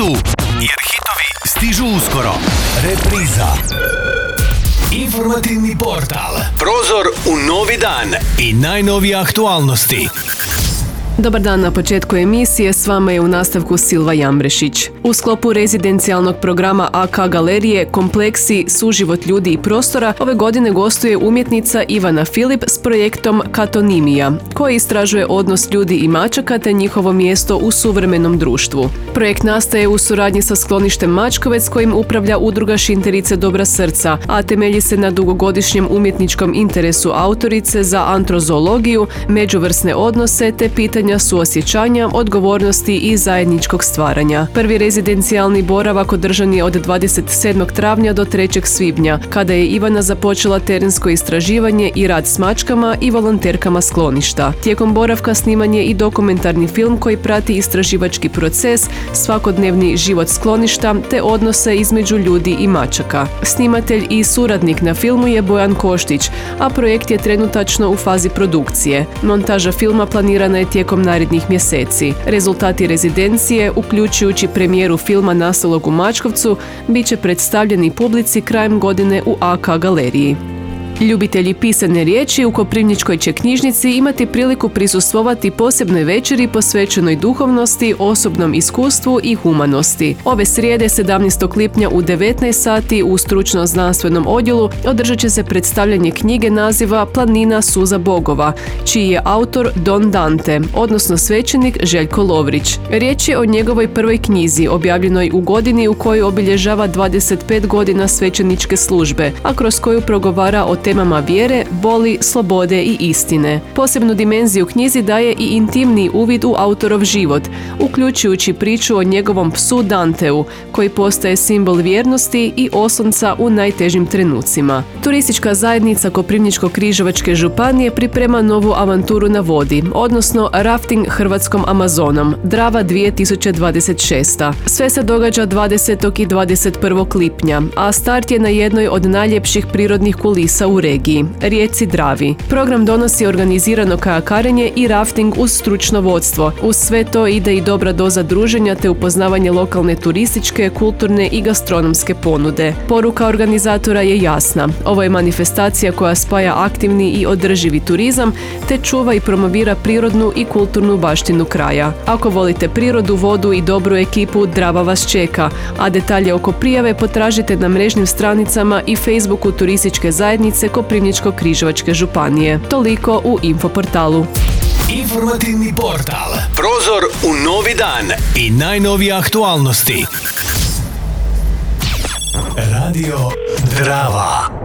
playlistu jer hitovi stižu uskoro. Repriza. Informativni portal. Prozor u novi dan i najnovije aktualnosti. Dobar dan, na početku emisije s vama je u nastavku Silva Jambrešić. U sklopu rezidencijalnog programa AK Galerije Kompleksi, suživot ljudi i prostora ove godine gostuje umjetnica Ivana Filip s projektom Katonimija, koji istražuje odnos ljudi i mačaka te njihovo mjesto u suvremenom društvu. Projekt nastaje u suradnji sa skloništem Mačkovec kojim upravlja udruga Šinterice Dobra srca, a temelji se na dugogodišnjem umjetničkom interesu autorice za antrozoologiju, međuvrsne odnose te pitanja suosjećanja, odgovornosti i zajedničkog stvaranja. Prvi rezidencijalni boravak održan je od 27. travnja do 3. svibnja, kada je Ivana započela terensko istraživanje i rad s mačkama i volonterkama skloništa. Tijekom boravka sniman je i dokumentarni film koji prati istraživački proces, svakodnevni život skloništa te odnose između ljudi i mačaka. Snimatelj i suradnik na filmu je Bojan Koštić, a projekt je trenutačno u fazi produkcije. Montaža filma planirana je tijekom narednih mjeseci. Rezultati rezidencije, uključujući premijeru filma nastalog u Mačkovcu, bit će predstavljeni publici krajem godine u AK Galeriji. Ljubitelji pisane riječi u Koprivničkoj će knjižnici imati priliku prisustvovati posebnoj večeri posvećenoj duhovnosti, osobnom iskustvu i humanosti. Ove srijede 17. lipnja u 19 sati u stručno-znanstvenom odjelu održat će se predstavljanje knjige naziva Planina suza bogova, čiji je autor Don Dante, odnosno svećenik Željko Lovrić. Riječ je o njegovoj prvoj knjizi, objavljenoj u godini u kojoj obilježava 25 godina svećeničke službe, a kroz koju progovara o temama vjere, boli, slobode i istine. Posebnu dimenziju knjizi daje i intimni uvid u autorov život, uključujući priču o njegovom psu Danteu, koji postaje simbol vjernosti i oslonca u najtežim trenucima. Turistička zajednica Koprivničko-križevačke županije priprema novu avanturu na vodi, odnosno rafting Hrvatskom Amazonom, Drava 2026. Sve se događa 20. i 21. lipnja, a start je na jednoj od najljepših prirodnih kulisa u regiji, rijeci Dravi. Program donosi organizirano kajakarenje i rafting uz stručno vodstvo. Uz sve to ide i dobra doza druženja te upoznavanje lokalne turističke, kulturne i gastronomske ponude. Poruka organizatora je jasna. Ovo je manifestacija koja spaja aktivni i održivi turizam te čuva i promovira prirodnu i kulturnu baštinu kraja. Ako volite prirodu, vodu i dobru ekipu, Drava vas čeka, a detalje oko prijave potražite na mrežnim stranicama i Facebooku turističke zajednice Koprivničko-križevačke županije. Toliko u Infoportalu. Informativni portal. Prozor u novi dan i najnovije aktualnosti. Radio Drava.